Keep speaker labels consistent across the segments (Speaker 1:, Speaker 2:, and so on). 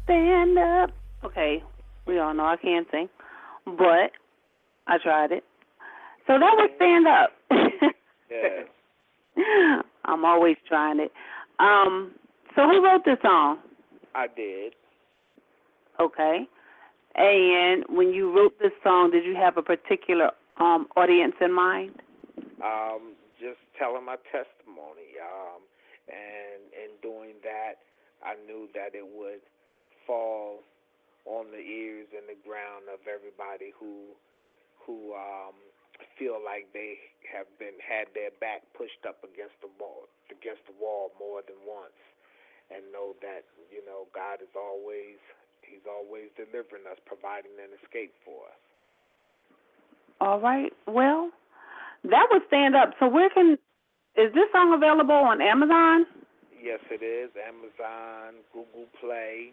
Speaker 1: Stand up. Okay, we all know I can't sing, but I tried it. So that was Stand Up.
Speaker 2: Yes,
Speaker 1: I'm always trying it. So who wrote this song?
Speaker 2: I did.
Speaker 1: Okay. And when you wrote this song, did you have a particular audience in mind?
Speaker 2: Just telling my testimony. And in doing that, I knew that it would fall on the ears and the ground of everybody who feel like they have been had their back pushed up against the wall more than once, and know that God is always He's always delivering us, providing an escape for us.
Speaker 1: All right. Well, that would Stand Up. So is this song available on Amazon?
Speaker 2: Yes, it is. Amazon, Google Play,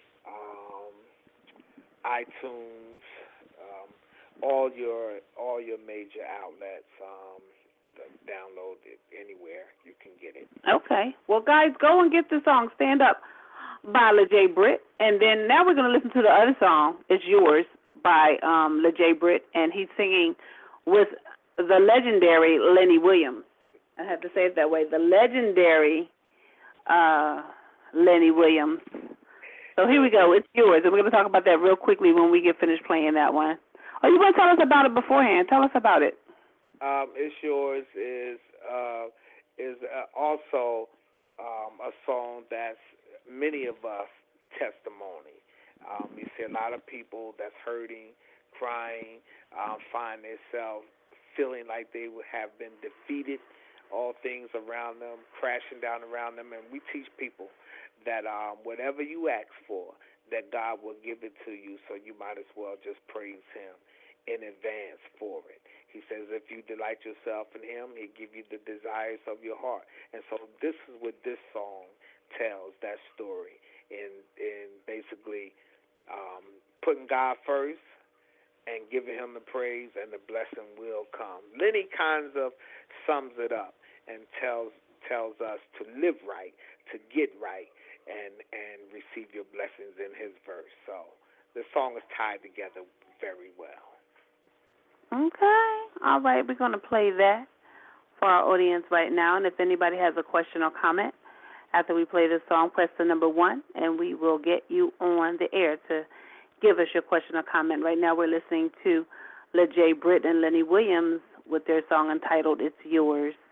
Speaker 2: iTunes, all your major outlets. Download it anywhere you can get it.
Speaker 1: Okay. Well, guys, go and get the song Stand Up by LeJay Britt. And then now we're going to listen to the other song, It's Yours, by LeJay Britt. And he's singing with the legendary Lenny Williams. I have to say it that way. The legendary Lenny Williams. So here we go. It's Yours. And we're going to talk about that real quickly when we get finished playing that one. Oh, you want to tell us about it beforehand? Tell us about it.
Speaker 2: It's Yours is also a song that's many of us testimony. You see a lot of people that's hurting, crying, find themselves feeling like they have been defeated, all things around them crashing down around them, and we teach people that whatever you ask for, that God will give it to you, so you might as well just praise Him in advance for it. He says if you delight yourself in Him, He'll give you the desires of your heart. And so this is what this song tells, that story, in basically putting God first and giving Him the praise, and the blessing will come. Lenny kind of sums it up and tells us to live right, to get right, and receive your blessings in his verse. So the song is tied together very well.
Speaker 1: Okay. All right. We're going to play that for our audience right now. And if anybody has a question or comment after we play this song, press the number 1, and we will get you on the air to give us your question or comment. Right now we're listening to LeJay Britt and Lenny Williams with their song entitled It's Yours.